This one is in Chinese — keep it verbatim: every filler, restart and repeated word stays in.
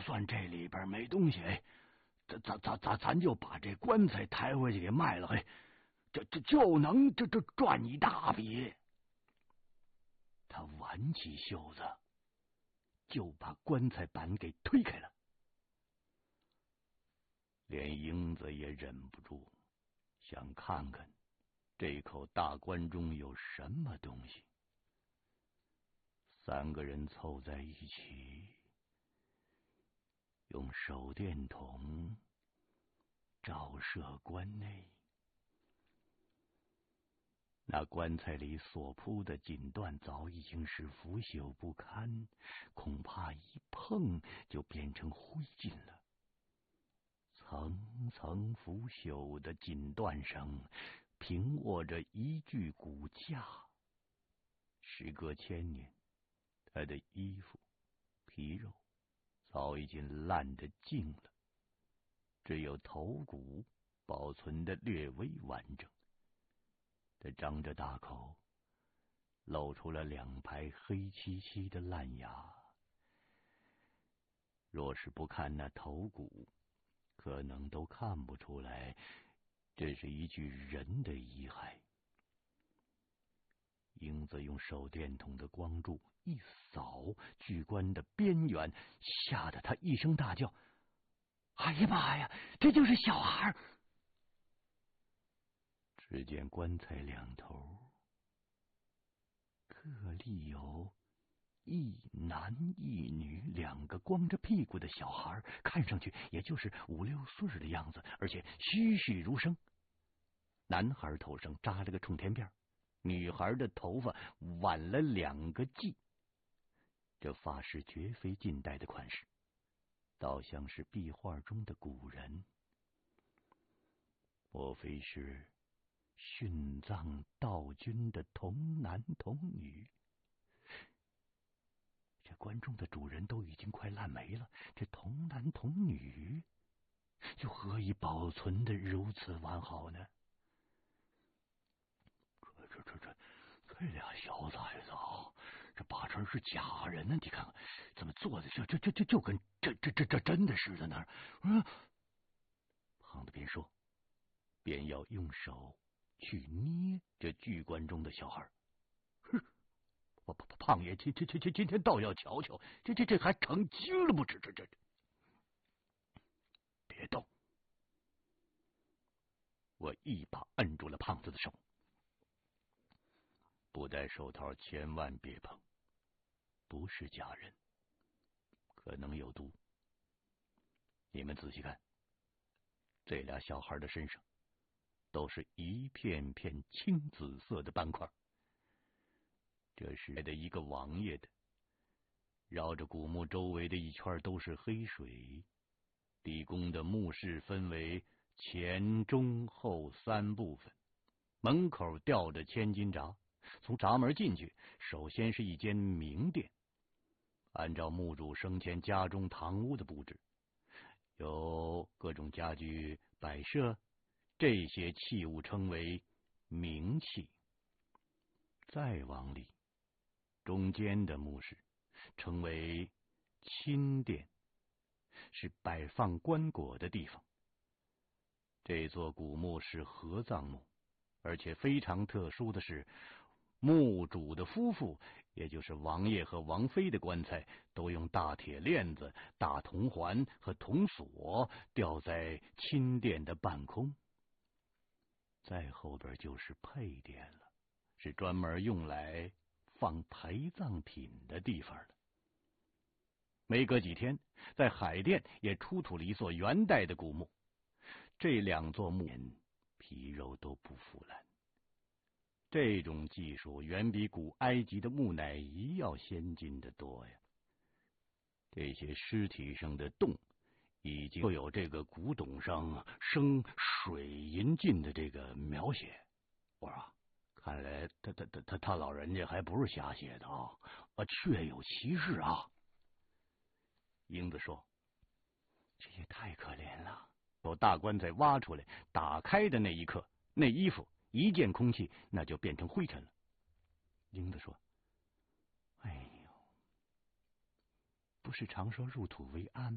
算这里边没东西，哎，咱咱咱咱咱就把这棺材抬回去给卖了，哎，这这就能这这赚一大笔。他挽起袖子，就把棺材板给推开了。连英子也忍不住想看看这口大棺中有什么东西。三个人凑在一起，用手电筒照射棺内。那棺材里所铺的锦缎早已经是腐朽不堪，恐怕一碰就变成灰烬了。层层腐朽的锦缎上平卧着一具骨架，时隔千年，他的衣服皮肉早已经烂得净了，只有头骨保存得略微完整。他张着大口，露出了两排黑漆漆的烂牙。若是不看那头骨，可能都看不出来这是一具人的遗骸。英子用手电筒的光柱一扫巨棺的边缘，吓得他一声大叫：“哎呀妈呀，这就是小孩！”只见棺材两头各立有一男一女两个光着屁股的小孩，看上去也就是五六岁的样子，而且栩栩如生。男孩头上扎了个冲天辫，女孩的头发挽了两个髻。这发饰绝非近代的款式，倒像是壁画中的古人。莫非是殉葬道君的童男童女？这棺中的主人都已经快烂没了，这童男童女又何以保存的如此完好呢？这这这这这俩小崽子啊，这八成是假人呢！你看看，怎么做的就就就就就跟这这这这真的似的呢？嗯，胖子边说便要用手去捏这巨棺中的小孩。哼！胖胖胖爷，今今今今今天倒要瞧瞧，这这这还成精了不止？这这这，别动！我一把摁住了胖子的手，不戴手套千万别碰，不是假人，可能有毒。你们仔细看，这俩小孩的身上都是一片片青紫色的斑块。这是的一个王爷的，绕着古墓周围的一圈都是黑水。地宫的墓室分为前中后三部分，门口吊着千斤闸，从闸门进去，首先是一间明殿，按照墓主生前家中堂屋的布置，有各种家具摆设，这些器物称为明器。再往里，中间的墓室称为亲殿，是摆放棺椁的地方。这座古墓是合葬墓，而且非常特殊的是，墓主的夫妇，也就是王爷和王妃的棺材，都用大铁链子、大铜环和铜锁吊在亲殿的半空。再后边就是配殿了，是专门用来放陪葬品的地方了。没隔几天，在海淀也出土了一座元代的古墓，这两座墓皮肉都不腐烂。这种技术远比古埃及的木乃伊要先进的多呀。这些尸体上的洞已经都有这个古董上生水银镜的这个描写。我说啊，看来他他他他他老人家还不是瞎写的啊，啊，确有其事啊。英子说：“这也太可怜了。”把大棺材挖出来，打开的那一刻，那衣服一见空气，那就变成灰尘了。英子说：“哎呦，不是常说入土为安